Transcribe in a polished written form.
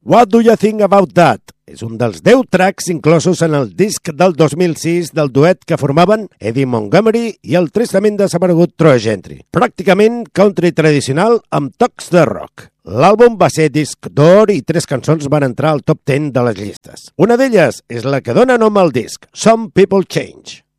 What Do You Think About That? És un dels 10 tracks inclosos en el disc del 2006 del duet que formaven Eddie Montgomery i el tristament desaparegut Troy Gentry. Pràcticament country tradicional amb tocs de rock. L'àlbum va ser disc d'or i 3 cançons van entrar al top 10 de les llistes. Una d'elles és la que dona nom al disc, Some People Change.